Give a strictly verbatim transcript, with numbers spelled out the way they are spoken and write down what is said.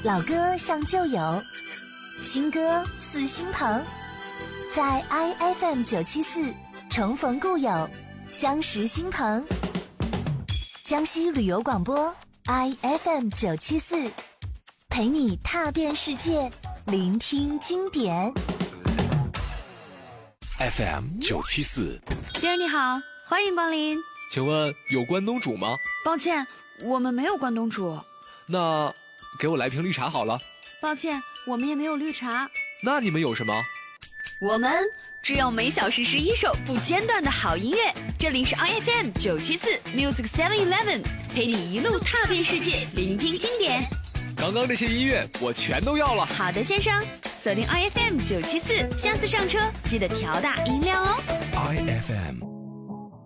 老歌像旧友，新歌似新朋，在 I F M 九七四重逢故友，相识新朋。江西旅游广播 I F M 九七四，陪你踏遍世界，聆听经典。 F M 九七四， 先生你好，欢迎光临。 请问有关东煮吗？ 抱歉，我们没有关东煮。 那给我来瓶绿茶好了。 抱歉，我们也没有绿茶。 那你们有什么？ 我们只有每小时十一首不间断的好音乐。这里是 I F M 九七四 Music Seven Eleven， 陪你一路踏遍世界，聆听经典。 刚刚这些音乐我全都要了。 好的，先生，锁定 I F M 九七四，下次上车记得调大音量哦。 I F M